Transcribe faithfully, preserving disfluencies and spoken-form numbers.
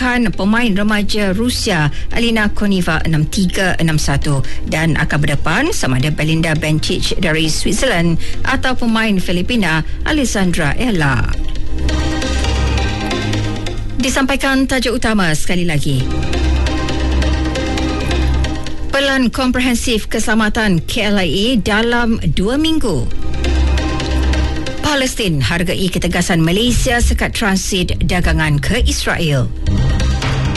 mengalahkan pemain remaja Rusia Alina Koniva enam tiga enam satu dan akan berdepan sama ada Belinda Bencic dari Switzerland atau pemain Filipina Alessandra Ella. Disampaikan tajuk utama sekali lagi. Pelan komprehensif keselamatan K L I A dalam dua minggu. Palestin hargai ketegasan Malaysia sekat transit dagangan ke Israel.